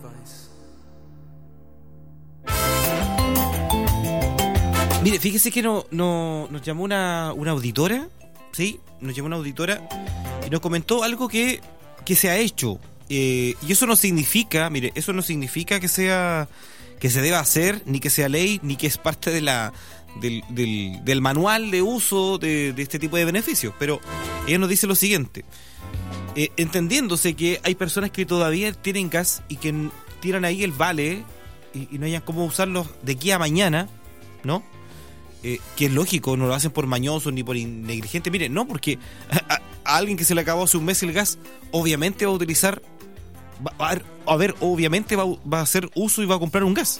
Mire, fíjese que nos llamó una auditora, ¿sí? Nos llamó una auditora y nos comentó algo que se ha hecho. Y eso no significa, mire, eso no significa que se deba hacer, ni que sea ley, ni que es parte de del manual de uso de este tipo de beneficios. Pero ella nos dice lo siguiente. Entendiéndose que hay personas que todavía tienen gas y que tiran ahí el vale y no hayan cómo usarlos de aquí a mañana, ¿no? Que es lógico, no lo hacen por mañosos ni por negligentes. Mire, no, porque a alguien que se le acabó hace un mes el gas, obviamente va a utilizar, obviamente va a hacer uso y va a comprar un gas.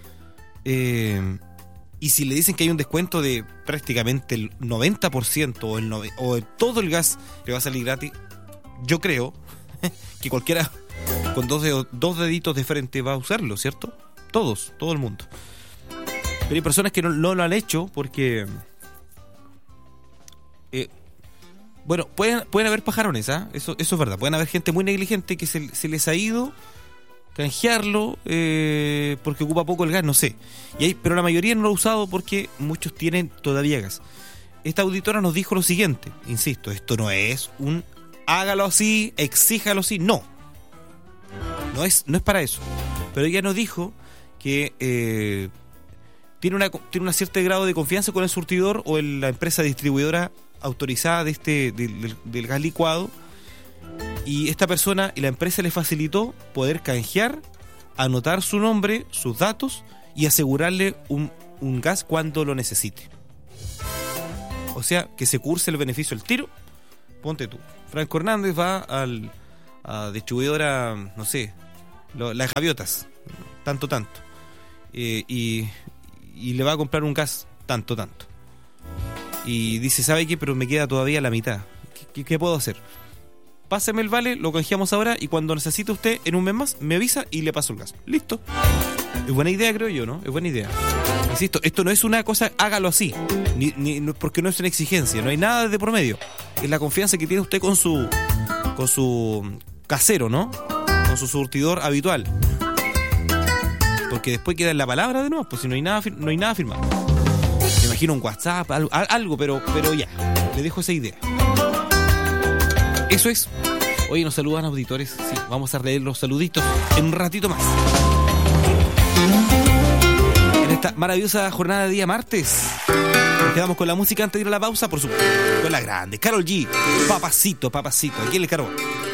Y si le dicen que hay un descuento de prácticamente el 90% o todo el gas le va a salir gratis, yo creo que cualquiera con dos deditos de frente va a usarlo, ¿cierto? Todo el mundo. Pero hay personas que no lo han hecho porque... bueno, pueden haber pajarones, ¿ah? Eso es verdad. Pueden haber gente muy negligente que se les ha ido canjearlo porque ocupa poco el gas, no sé. Pero la mayoría no lo ha usado porque muchos tienen todavía gas. Esta auditora nos dijo lo siguiente, insisto, esto no es un hágalo así, exíjalo así, no es para eso. Pero ella nos dijo que tiene un cierto grado de confianza con el surtidor o en la empresa distribuidora autorizada del gas licuado, y esta persona y la empresa le facilitó poder canjear, anotar su nombre, sus datos y asegurarle un gas cuando lo necesite. O sea, que se curse el beneficio al tiro. Ponte tú, Franco Hernández va a distribuidora, no sé, las Javiotas, tanto y le va a comprar un gas tanto y dice, ¿sabe qué? Pero me queda todavía la mitad. ¿Qué puedo hacer? Páseme el vale, lo canjeamos ahora y cuando necesite usted en un mes más me avisa y le paso el gas. Listo. Es buena idea, creo yo, ¿no? Es buena idea. Insisto, esto no es una cosa, hágalo así, ni porque no es una exigencia, no hay nada de por medio. Es la confianza que tiene usted con su casero, ¿no? Con su surtidor habitual. Porque después queda en la palabra de nuevo, pues si no hay nada firmado. Me imagino un WhatsApp, algo, pero ya, le dejo esa idea. Eso es. Oye, nos saludan auditores. Sí, vamos a leer los saluditos en un ratito más. En esta maravillosa jornada de día martes. Nos quedamos con la música antes de ir a la pausa, por supuesto. Con la grande, Karol G. Papacito. ¿A quién le cargó?